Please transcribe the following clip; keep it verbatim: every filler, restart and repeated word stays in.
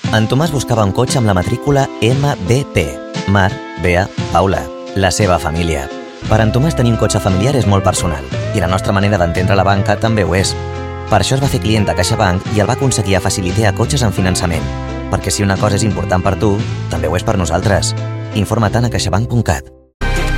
En Tomàs buscava un cotxe amb la matrícula M B P, Mar, Bea, Paula, la seva família. Per en Tomàs tenir un cotxe familiar és molt personal i la nostra manera d'entendre la banca també ho és. Per això es va fer client de CaixaBank i el va aconseguir a Facilitea Cotxes en finançament. Perquè si una cosa és important per tu, també ho és per nosaltres. Informa-te'n a caixabank punt cat.